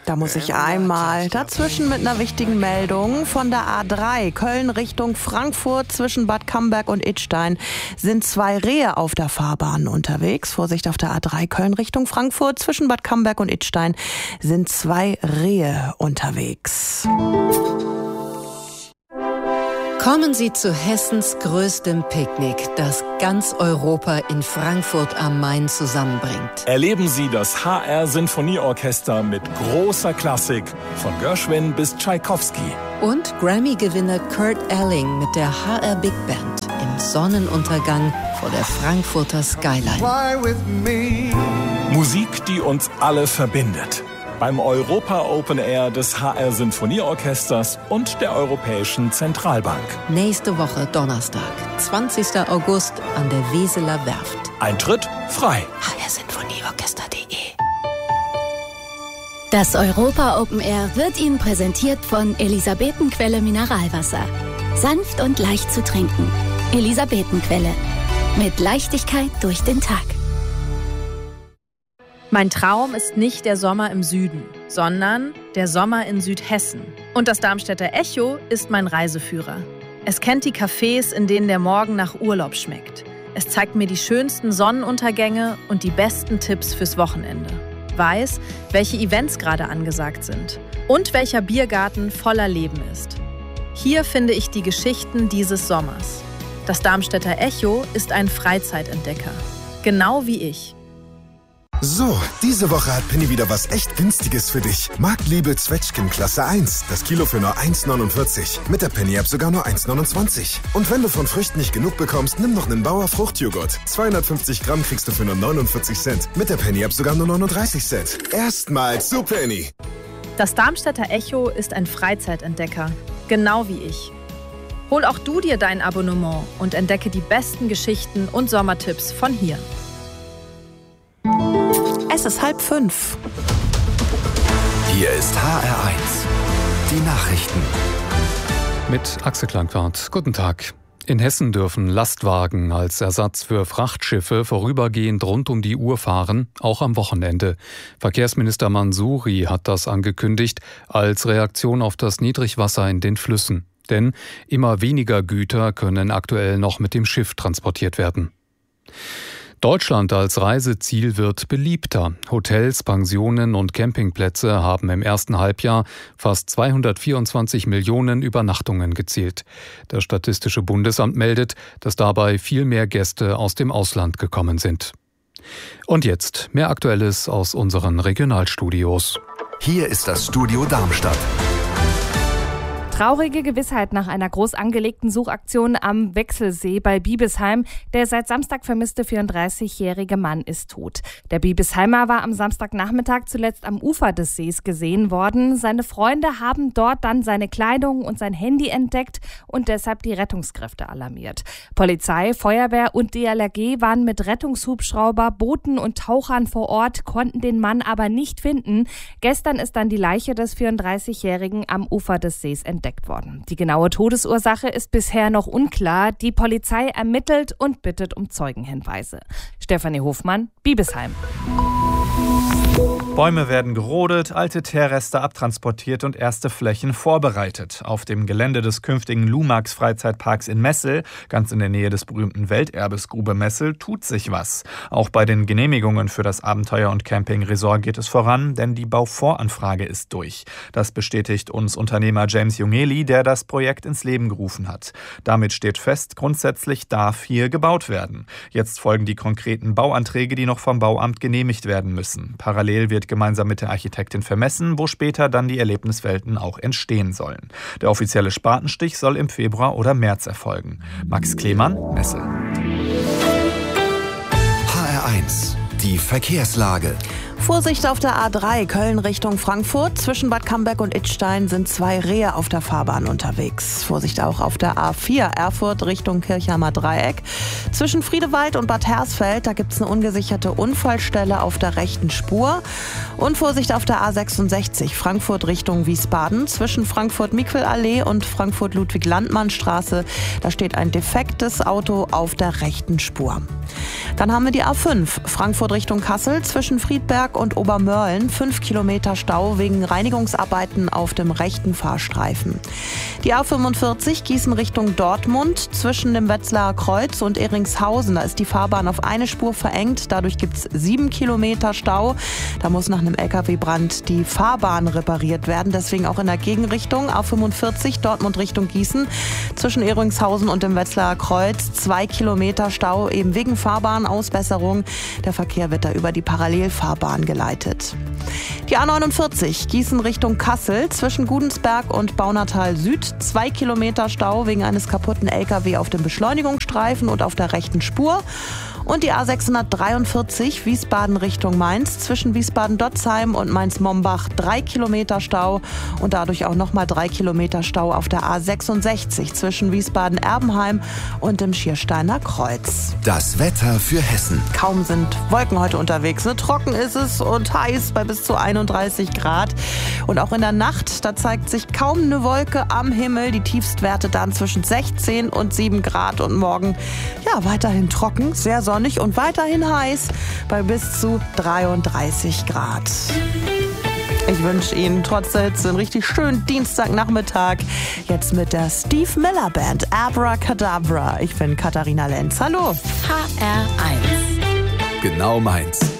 Da muss ich einmal dazwischen mit einer wichtigen Meldung. Von der A3 Köln Richtung Frankfurt zwischen Bad Camberg und Idstein sind 2 Rehe auf der Fahrbahn unterwegs. Vorsicht auf der A3 Köln Richtung Frankfurt zwischen Bad Camberg und Idstein sind 2 Rehe unterwegs. Kommen Sie zu Hessens größtem Picknick, das ganz Europa in Frankfurt am Main zusammenbringt. Erleben Sie das HR-Sinfonieorchester mit großer Klassik, von Gershwin bis Tschaikowski. Und Grammy-Gewinner Kurt Elling mit der HR Big Band im Sonnenuntergang vor der Frankfurter Skyline. Musik, die uns alle verbindet. Beim Europa Open Air des HR Sinfonieorchesters und der Europäischen Zentralbank. Nächste Woche Donnerstag, 20. August an der Weseler Werft. Eintritt frei. hrsinfonieorchester.de. Das Europa Open Air wird Ihnen präsentiert von Elisabetenquelle Mineralwasser. Sanft und leicht zu trinken. Elisabetenquelle. Mit Leichtigkeit durch den Tag. Mein Traum ist nicht der Sommer im Süden, sondern der Sommer in Südhessen. Und das Darmstädter Echo ist mein Reiseführer. Es kennt die Cafés, in denen der Morgen nach Urlaub schmeckt. Es zeigt mir die schönsten Sonnenuntergänge und die besten Tipps fürs Wochenende. Weiß, welche Events gerade angesagt sind und welcher Biergarten voller Leben ist. Hier finde ich die Geschichten dieses Sommers. Das Darmstädter Echo ist ein Freizeitentdecker. Genau wie ich. So, diese Woche hat Penny wieder was echt Günstiges für dich. Marktliebe Zwetschgen Klasse 1. Das Kilo für nur 1,49. Mit der Penny-App sogar nur 1,29. Und wenn du von Früchten nicht genug bekommst, nimm noch einen Bauer Fruchtjoghurt. 250 Gramm kriegst du für nur 49 Cent. Mit der Penny-App sogar nur 39 Cent. Erstmals zu Penny. Das Darmstädter Echo ist ein Freizeitentdecker. Genau wie ich. Hol auch du dir dein Abonnement und entdecke die besten Geschichten und Sommertipps von hier. Es ist 4:30. Hier ist HR1. Die Nachrichten. Mit Axel Klangwart. Guten Tag. In Hessen dürfen Lastwagen als Ersatz für Frachtschiffe vorübergehend rund um die Uhr fahren, auch am Wochenende. Verkehrsminister Mansouri hat das angekündigt als Reaktion auf das Niedrigwasser in den Flüssen. Denn immer weniger Güter können aktuell noch mit dem Schiff transportiert werden. Deutschland als Reiseziel wird beliebter. Hotels, Pensionen und Campingplätze haben im ersten Halbjahr fast 224 Millionen Übernachtungen gezählt. Das Statistische Bundesamt meldet, dass dabei viel mehr Gäste aus dem Ausland gekommen sind. Und jetzt mehr Aktuelles aus unseren Regionalstudios. Hier ist das Studio Darmstadt. Traurige Gewissheit nach einer groß angelegten Suchaktion am Wechselsee bei Biebesheim. Der seit Samstag vermisste 34-jährige Mann ist tot. Der Biebesheimer war am Samstagnachmittag zuletzt am Ufer des Sees gesehen worden. Seine Freunde haben dort dann seine Kleidung und sein Handy entdeckt und deshalb die Rettungskräfte alarmiert. Polizei, Feuerwehr und DLRG waren mit Rettungshubschrauber, Booten und Tauchern vor Ort, konnten den Mann aber nicht finden. Gestern ist dann die Leiche des 34-jährigen am Ufer des Sees entdeckt worden. Die genaue Todesursache ist bisher noch unklar. Die Polizei ermittelt und bittet um Zeugenhinweise. Stefanie Hofmann, Biebesheim. Bäume werden gerodet, alte Teerreste abtransportiert und erste Flächen vorbereitet. Auf dem Gelände des künftigen Lumax-Freizeitparks in Messel, ganz in der Nähe des berühmten Welterbes Grube Messel, tut sich was. Auch bei den Genehmigungen für das Abenteuer- und Camping-Resort geht es voran, denn die Bauvoranfrage ist durch. Das bestätigt uns Unternehmer James Jungeli, der das Projekt ins Leben gerufen hat. Damit steht fest, grundsätzlich darf hier gebaut werden. Jetzt folgen die konkreten Bauanträge, die noch vom Bauamt genehmigt werden müssen. Parallel wird gemeinsam mit der Architektin vermessen, wo später dann die Erlebniswelten auch entstehen sollen. Der offizielle Spatenstich soll im Februar oder März erfolgen. Max Klemann, Messel. HR1, die Verkehrslage. Vorsicht auf der A3 Köln Richtung Frankfurt. Zwischen Bad Camberg und Idstein sind 2 Rehe auf der Fahrbahn unterwegs. Vorsicht auch auf der A4 Erfurt Richtung Kirchheimer Dreieck. Zwischen Friedewald und Bad Hersfeld, da gibt es eine ungesicherte Unfallstelle auf der rechten Spur. Und Vorsicht auf der A66 Frankfurt Richtung Wiesbaden. Zwischen Frankfurt-Mikwelallee und Frankfurt-Ludwig-Landmann-Straße, da steht ein defektes Auto auf der rechten Spur. Dann haben wir die A5 Frankfurt Richtung Kassel zwischen Friedberg und Obermörlen 5 Kilometer Stau wegen Reinigungsarbeiten auf dem rechten Fahrstreifen. Die A45 Gießen Richtung Dortmund zwischen dem Wetzlarer Kreuz und Ehringshausen. Da ist die Fahrbahn auf eine Spur verengt. Dadurch gibt es 7 Kilometer Stau. Da muss nach einem LKW-Brand die Fahrbahn repariert werden. Deswegen auch in der Gegenrichtung A45 Dortmund Richtung Gießen zwischen Ehringshausen und dem Wetzlarer Kreuz 2 Kilometer Stau, eben wegen Fahrbahnausbesserung. Der Verkehr wird da über die Parallelfahrbahn geleitet. Die A49 Gießen Richtung Kassel zwischen Gudensberg und Baunatal Süd 2 Kilometer Stau wegen eines kaputten LKW auf dem Beschleunigungsstreifen und auf der rechten Spur. Und die A643 Wiesbaden Richtung Mainz zwischen Wiesbaden-Dotzheim und Mainz-Mombach 3 Kilometer Stau und dadurch auch nochmal 3 Kilometer Stau auf der A66 zwischen Wiesbaden-Erbenheim und dem Schiersteiner Kreuz. Das Wetter für Hessen. Kaum sind Wolken heute unterwegs. Trocken ist es und heiß bei bis zu 31 Grad. Und auch in der Nacht, da zeigt sich kaum eine Wolke am Himmel. Die Tiefstwerte dann zwischen 16 und 7 Grad und morgen ja weiterhin trocken, sehr sonnig und weiterhin heiß bei bis zu 33 Grad. Ich wünsche Ihnen trotz der Hitze einen richtig schönen Dienstagnachmittag. Jetzt mit der Steve Miller Band Abracadabra. Ich bin Katharina Lenz. Hallo. HR1. Genau meins.